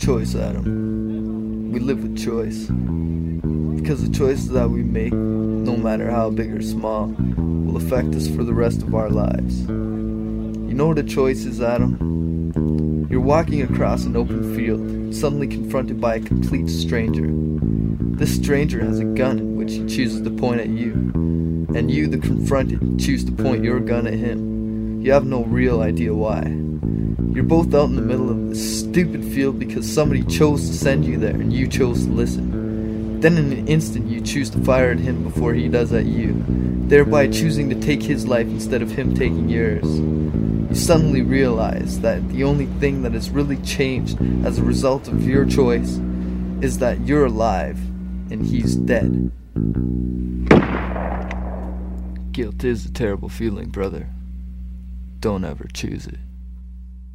Choice, Adam. We live with choice. Because the choices that we make, no matter how big or small, will affect us for the rest of our lives. You know what a choice is, Adam? You're walking across an open field, suddenly confronted by a complete stranger. This stranger has a gun in which he chooses to point at you, and you, the confronted, choose to point your gun at him. You have no real idea why. You're both out in the middle of this stupid field because somebody chose to send you there and you chose to listen. Then in an instant you choose to fire at him before he does at you, thereby choosing to take his life instead of him taking yours. You suddenly realize that the only thing that has really changed as a result of your choice is that you're alive and he's dead. Guilt is a terrible feeling, brother. Don't ever choose it.